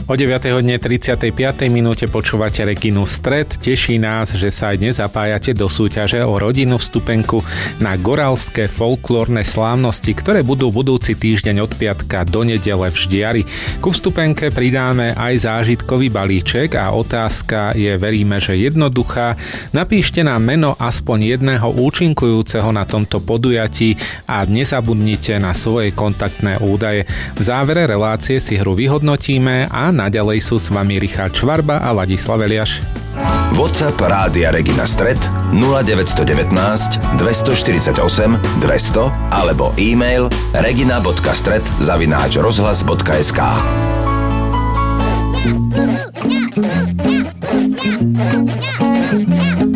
O 9:35 minúte počúvate Reginu Stred. Teší nás, že sa aj dnes zapájate do súťaže o rodinnú vstupenku na goralské folklórne slávnosti, ktoré budú budúci týždeň od piatka do nedele v Ždiari. Ku vstupenke pridáme aj zážitkový balíček a otázka je, veríme, že jednoduchá. Napíšte nám meno aspoň jedného účinkujúceho na tomto podujatí a nezabudnite na svoje kontaktné údaje. V závere relácie si hru vyhodnotíme a naďalej sú s vami Richard Švarba a Ladislav Eliáš. WhatsApp Rádia Regina Stred 0919 248 200 alebo e-mail regina.stred@rozhlas.sk.